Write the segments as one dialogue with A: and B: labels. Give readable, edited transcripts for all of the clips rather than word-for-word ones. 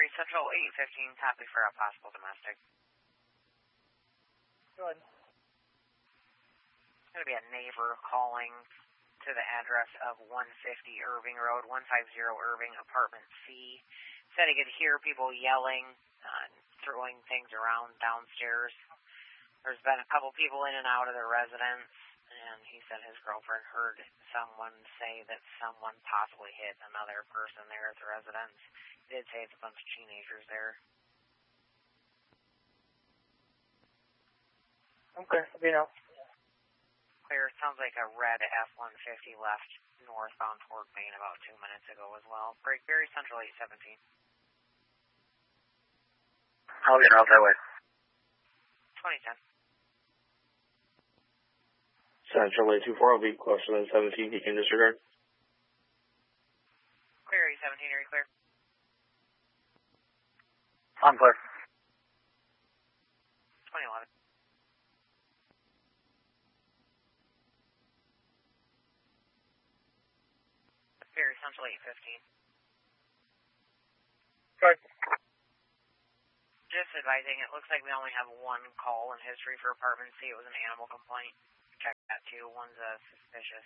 A: Cleary Central 815, copy for a possible domestic.
B: Good.
A: It's going to be a neighbor calling to the address of 150 Irving Road, 150 Irving, apartment C. Said he could hear people yelling, throwing things around downstairs. There's been a couple people in and out of their residence, and he said his girlfriend heard someone say that someone possibly hit another person there at the residence. He did say it's a bunch of teenagers there.
B: Okay,
A: Clear. It sounds like a red F-150 left northbound toward Maine about 2 minutes ago as well. Berry Central 817.
C: I'll get out that way.
A: 2010.
D: Central 824, I'll be closer than 17, you can disregard.
A: Clear 817, are you clear?
C: I'm clear.
A: 2011. Berry Central 815.
B: Good.
A: Just advising, it looks like we only have one call in history for apartment C. It was an animal complaint. Check that too. One's suspicious.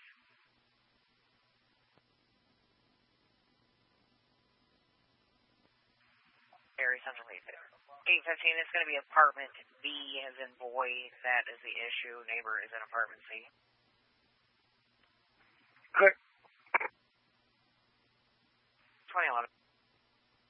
A: Berry Central 815. It's going to be apartment B as in boy. That is the issue. Neighbor is in apartment C.
B: Good.
A: 2011.